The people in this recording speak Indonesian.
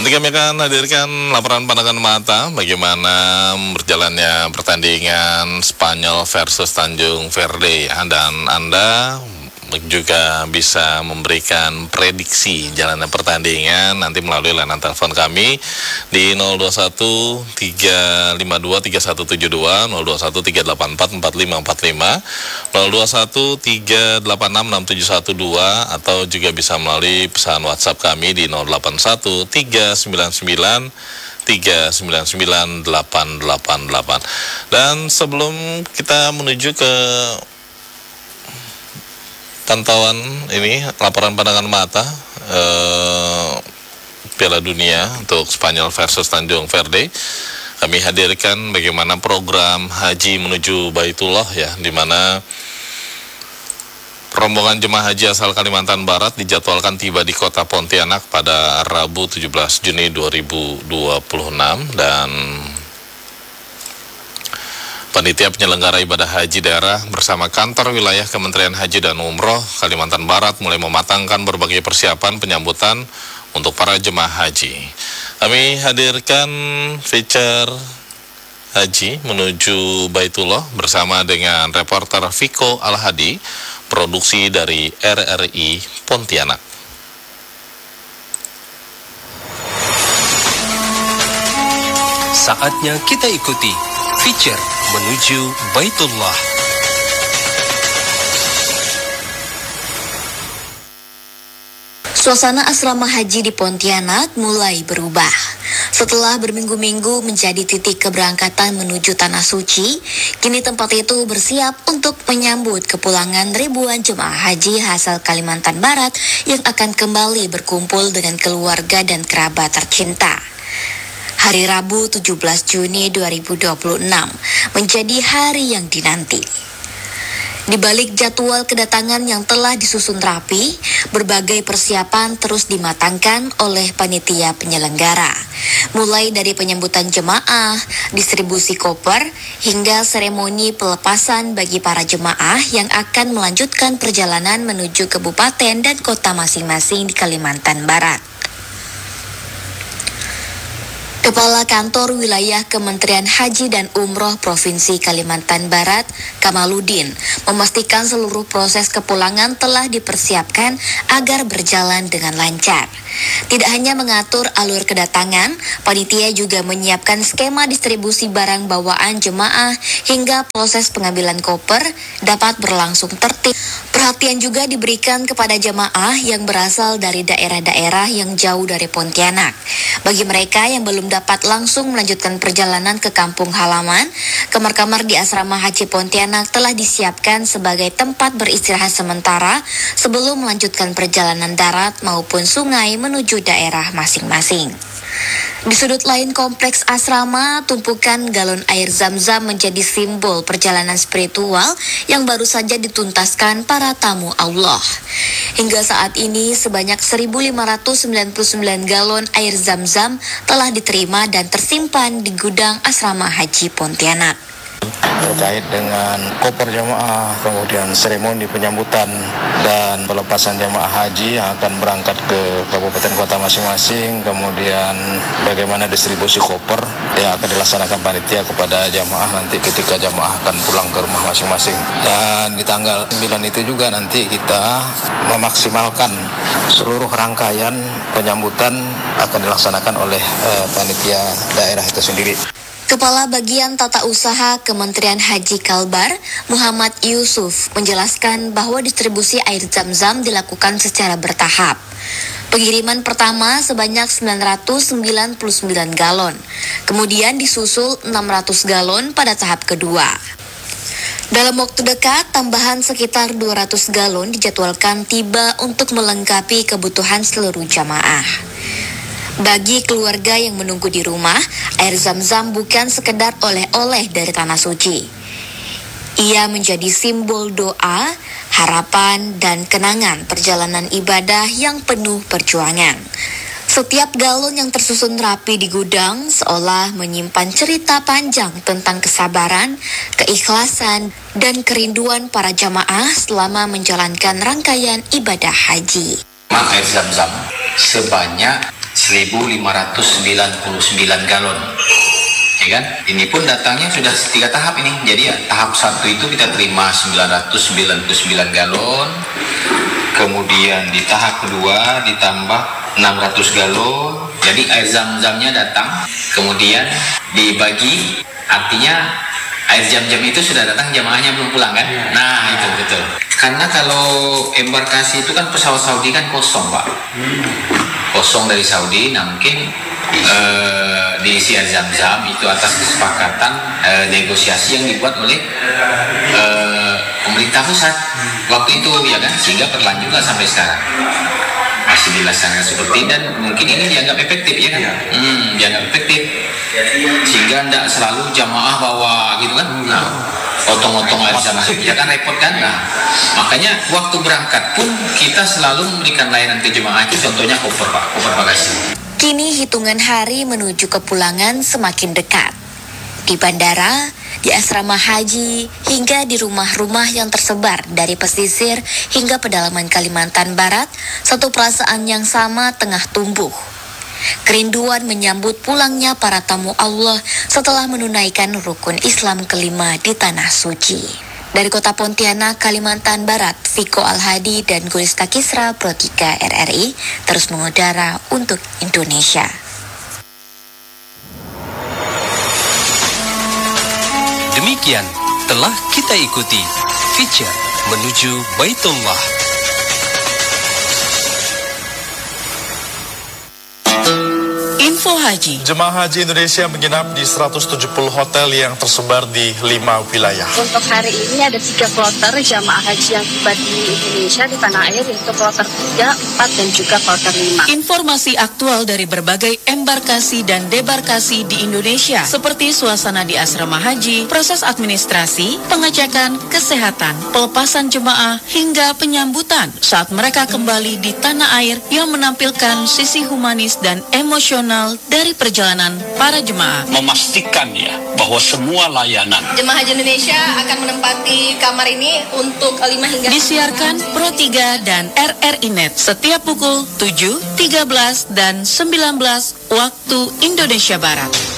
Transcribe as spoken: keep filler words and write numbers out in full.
Nanti kami akan hadirkan laporan pandangan mata bagaimana berjalannya pertandingan Spanyol versus Tanjung Verde ya. Dan Anda juga bisa memberikan prediksi jalannya pertandingan nanti melalui layanan telepon kami di nol dua satu tiga lima dua tiga satu tujuh dua, nol dua satu tiga delapan empat empat lima empat lima, nol dua satu tiga delapan enam enam tujuh satu dua, atau juga bisa melalui pesan WhatsApp kami di nol delapan satu tiga sembilan sembilan tiga sembilan sembilan delapan delapan delapan. Dan sebelum kita menuju ke pantauan ini laporan pandangan mata eh, Piala Dunia untuk Spanyol versus Tanjung Verde, kami hadirkan bagaimana program haji menuju Baitullah ya, di mana rombongan jemaah haji asal Kalimantan Barat dijadwalkan tiba di kota Pontianak pada Rabu tujuh belas Juni dua ribu dua puluh enam. Dan Panitia Penyelenggara Ibadah Haji Daerah bersama Kantor Wilayah Kementerian Haji dan Umroh Kalimantan Barat mulai mematangkan berbagai persiapan penyambutan untuk para jemaah haji. Kami hadirkan feature haji menuju Baitullah bersama dengan reporter Viko Al-Hadi, produksi dari R R I Pontianak. Saatnya kita ikuti feature menuju Baitullah. Suasana asrama haji di Pontianak mulai berubah. Setelah berminggu-minggu menjadi titik keberangkatan menuju Tanah Suci, kini tempat itu bersiap untuk menyambut kepulangan ribuan jemaah haji asal Kalimantan Barat yang akan kembali berkumpul dengan keluarga dan kerabat tercinta. Hari Rabu tujuh belas Juni dua ribu dua puluh enam menjadi hari yang dinanti. Di balik jadwal kedatangan yang telah disusun rapi, berbagai persiapan terus dimatangkan oleh panitia penyelenggara. Mulai dari penyambutan jemaah, distribusi koper, hingga seremoni pelepasan bagi para jemaah yang akan melanjutkan perjalanan menuju kabupaten dan kota masing-masing di Kalimantan Barat. Kepala Kantor Wilayah Kementerian Haji dan Umroh Provinsi Kalimantan Barat, Kamaludin, memastikan seluruh proses kepulangan telah dipersiapkan agar berjalan dengan lancar. Tidak hanya mengatur alur kedatangan, panitia juga menyiapkan skema distribusi barang bawaan jemaah hingga proses pengambilan koper dapat berlangsung tertib. Perhatian juga diberikan kepada jemaah yang berasal dari daerah-daerah yang jauh dari Pontianak. Bagi mereka yang belum dapat langsung melanjutkan perjalanan ke kampung halaman, kamar-kamar di asrama haji Pontianak telah disiapkan sebagai tempat beristirahat sementara sebelum melanjutkan perjalanan darat maupun sungai menuju daerah masing-masing. Di sudut lain kompleks asrama, tumpukan galon air Zam-Zam menjadi simbol perjalanan spiritual yang baru saja dituntaskan para tamu Allah. Hingga saat ini, sebanyak seribu lima ratus sembilan puluh sembilan galon air Zam-Zam telah diterima dan tersimpan di gudang asrama haji Pontianak. Terkait dengan koper jemaah, kemudian seremoni penyambutan dan pelepasan jemaah haji yang akan berangkat ke kabupaten kota masing-masing, kemudian bagaimana distribusi koper yang akan dilaksanakan panitia kepada jemaah nanti ketika jemaah akan pulang ke rumah masing-masing. Dan di tanggal sembilan itu juga nanti kita memaksimalkan seluruh rangkaian penyambutan akan dilaksanakan oleh eh, panitia daerah itu sendiri. Kepala Bagian Tata Usaha Kementerian Haji Kalbar, Muhammad Yusuf, menjelaskan bahwa distribusi air Zam-Zam dilakukan secara bertahap. Pengiriman pertama sebanyak sembilan ratus sembilan puluh sembilan galon, kemudian disusul enam ratus galon pada tahap kedua. Dalam waktu dekat, tambahan sekitar dua ratus galon dijadwalkan tiba untuk melengkapi kebutuhan seluruh jamaah. Bagi keluarga yang menunggu di rumah, air Zam-Zam bukan sekedar oleh-oleh dari Tanah Suci. Ia menjadi simbol doa, harapan, dan kenangan perjalanan ibadah yang penuh perjuangan. Setiap galon yang tersusun rapi di gudang seolah menyimpan cerita panjang tentang kesabaran, keikhlasan, dan kerinduan para jamaah selama menjalankan rangkaian ibadah haji. Air Zam-Zam sebanyak seribu lima ratus sembilan puluh sembilan galon. Ya kan? Ini pun datangnya sudah tiga tahap ini. Jadi ya, tahap satu itu kita terima sembilan ratus sembilan puluh sembilan galon. Kemudian di tahap kedua ditambah enam ratus galon. Jadi air zam-zamnya datang. Kemudian dibagi, artinya air zam-zam itu sudah datang, jamaahnya belum pulang kan? Nah itu betul. Karena kalau embarkasi itu kan pesawat Saudi kan kosong Pak. Kosong dari Saudi. Nah mungkin uh, diisi air zam-zam itu atas kesepakatan uh, negosiasi yang dibuat oleh uh, pemerintah pusat waktu itu ya kan, sehingga berlanjutlah sampai sekarang masih dilaksanakan seperti, dan mungkin ini dianggap efektif ya kan, hmm, dianggap efektif sehingga tidak selalu jamaah bawa gitu kan, nah potong-potong air zam-zam ya kan repot kan. Nah makanya waktu berangkat pun kita selalu memberikan layanan ke jemaah itu, contohnya koper Pak, koper bagasi. Kini hitungan hari menuju kepulangan semakin dekat. Di bandara, di asrama haji, hingga di rumah-rumah yang tersebar dari pesisir hingga pedalaman Kalimantan Barat, satu perasaan yang sama tengah tumbuh. Kerinduan menyambut pulangnya para tamu Allah setelah menunaikan rukun Islam kelima di Tanah Suci. Dari kota Pontianak, Kalimantan Barat, Viko Al-Hadi dan Gulista Kisra, Pro tiga R R I, terus mengudara untuk Indonesia. Demikian telah kita ikuti feature menuju Baitullah. Info Haji. Jemaah haji Indonesia menginap di seratus tujuh puluh hotel yang tersebar di lima wilayah. Untuk hari ini ada tiga kloter jamaah haji yang tiba di Indonesia di tanah air, yaitu kloter tiga, empat, dan juga kloter lima. Informasi aktual dari berbagai embarkasi dan debarkasi di Indonesia, seperti suasana di asrama haji, proses administrasi, pengecekan, kesehatan, pelepasan jemaah, hingga penyambutan saat mereka kembali di tanah air yang menampilkan sisi humanis dan emosional dari perjalanan para jemaah. Memastikan ya bahwa semua layanan jemaah haji Indonesia akan menempati kamar ini untuk lima hingga disiarkan Pro tiga dan R R I Net setiap pukul tujuh, tiga belas, dan sembilan belas waktu Indonesia Barat.